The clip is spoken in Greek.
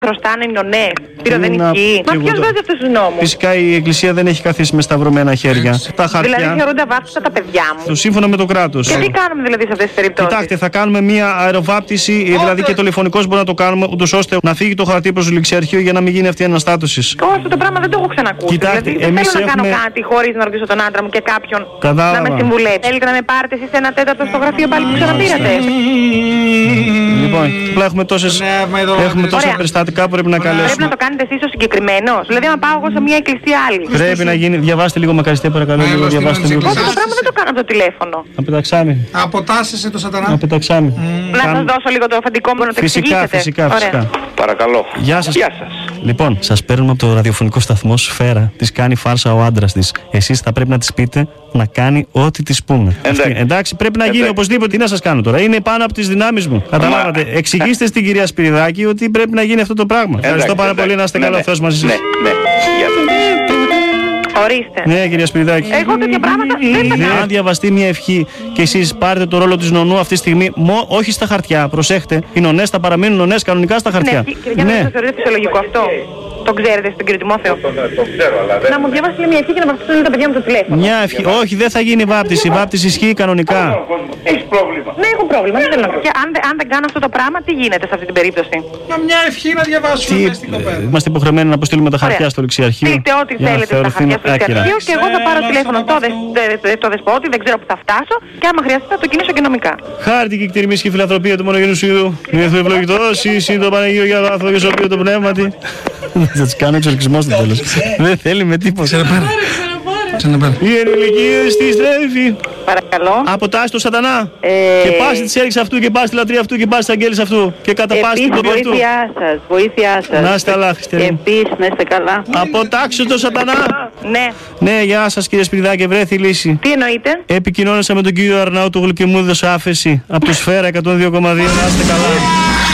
χρωστάνε οι νονές. Πυροδενική. Μα ποιος βάζει αυτούς τους νόμους? Φυσικά η Εκκλησία δεν έχει καθίσει με σταυρωμένα χέρια. Τα χαρτιά. Δηλαδή θεωρούνται αβάφτιστα τα παιδιά μου. Σύμφωνα με το κράτος. Και τι κάνουμε δηλαδή σε αυτές τις περιπτώσεις? Κοιτάξτε, θα κάνουμε μια αεροβάπτιση, δηλαδή και τηλεφωνικώς μπορούμε να το κάνουμε, ούτως ώστε να φύγει το χαρτί προς το ληξιαρχείο για να μην γίνει αυτή η αναστάτωση. Αυτό το πράγμα δεν το έχω ξανακούσει. Κοιτάξτε, δηλαδή, δεν θέλω να κάνω κάτι χωρίς να ρωτήσω τον άντρα μου και κάποιον να με συμβουλέψει. Θέλετε να με πάρετε εσείς ένα τέταρτο στο γραφείο πάλι που ξαναπήρατε? Λοιπόν, απλά έχουμε τόσα περιστατικά που πρέπει να καλέσουμε. Πρέπει να το κάνετε εσείς ο συγκεκριμένος. Δηλαδή, αν πάω εγώ σε μια εκκλησία άλλη. Πρέπει να γίνει. Διαβάστε λίγο μακαριστέ, παρακαλώ. Διαβάστε λίγο. Αυτό το πράγμα δεν το κάνω από το τηλέφωνο. Απεταξάμι. Αποτάσσεσαι το σατανά. Απεταξάμι. Να σας δώσω λίγο το αφεντικό μου να το εξηγήσετε. Φυσικά. Παρακαλώ. Γεια σας. Λοιπόν, σας παίρνουμε από το ραδιοφωνικό σταθμό Σφαίρα. Της κάνει φάρσα ο άντρας της. Εσείς θα πρέπει να της πείτε να κάνει ό,τι της πούμε. Εντάξει, πρέπει να γίνει οπωσδήποτε. Τι να σας κάνω τώρα? Είναι πάνω από τις δυνάμεις μου. Καταλάβατε. Εξηγήστε στην κυρία Σπυριδάκη ότι πρέπει να γίνει αυτό το πράγμα. Ευχαριστώ πάρα πολύ. Να είστε καλά. Ο Θεός μαζί σας. Ορίστε. Ναι, κυρία Σπυριδάκη. Εγώ τέτοια πράγματα δεν τα κάνω. Αν διαβαστεί μια ευχή και εσείς πάρετε το ρόλο της νονού αυτή τη στιγμή, όχι στα χαρτιά, προσέχτε. Οι νονές θα παραμείνουν νονές κανονικά στα χαρτιά. Ναι, για να σας θεωρείτε φυσιολογικό αυτό. Το ξέρετε στον κύριο Τιμόθεο? Το ξέρω, αλλά δεν. Να μου διαβάσει μια ευχή και να βαφτίσουν τα παιδιά μου το τηλέφωνο. Μια ευχή. Όχι, δεν θα γίνει βάπτιση. Η βάπτιση ισχύει κανονικά. Έχεις πρόβλημα. Ναι, έχω πρόβλημα. Δεν θέλω να πω. Και αν δεν κάνω αυτό το πράγμα, τι γίνεται σε αυτή την περίπτωση? Μα μια ευχή να διαβάσουμε μέσα στην κοπέλα. Είμαστε υποχρεωμένοι να αποστείλουμε τα χαρτιά στο ληξιαρχείο. Στείλτε ό,τι θέλετε στα χαρτιά στο ληξιαρχείο και εγώ θα πάρω τηλέφωνο το δεσπότη, δεν ξέρω που θα φτάσω και άμα χρειαστεί θα το κινήσω και νομικά. Χάρτη και εκτιρμής και φιλανθρωπία του μονογενού Ιουδού. Ιεθού ευλογητός, είναι το Παναγίο για αγαθό και σωπείο το πνεύματι. Θα τις κάνω εξορκισμό στο τέλος. Δεν θέλει με τίποτα. Ξαναπάρε. Η ενηλικία στη στρέφη. Παρακαλώ. Αποτάσσει το σατανά. Και πάση της έριξ αυτού και πάση τη λατρεία αυτού και πάση της αγγέλης αυτού. Και καταπάσει την κοπή αυτού. Βοήθειά σας. Να είστε καλά, Χριστέ. Επίσης να είστε καλά. Αποτάξτε το σατανά. Ναι. Ναι, γεια σας κύριε Σπυριδάκη, βρέθη η λύση. Τι εννοείτε? Επικοινώνησα με τον κύριο Αρναούτογλου και μου έδωσε άφεση από το Σφαίρα 102,2. Να είστε καλά.